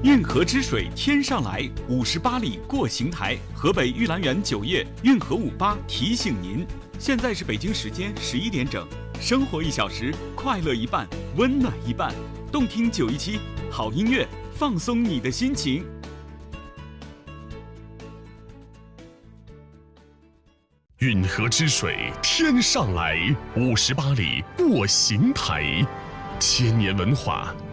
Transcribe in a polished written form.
运河之水天上来，58里过邢台。河北玉兰园酒业运河58提醒您，现在是北京时间11点整。生活1小时，快乐一半，温暖一半。动听917，好音乐，放松你的心情。 运河之水天上来，58里过邢台，千年文化。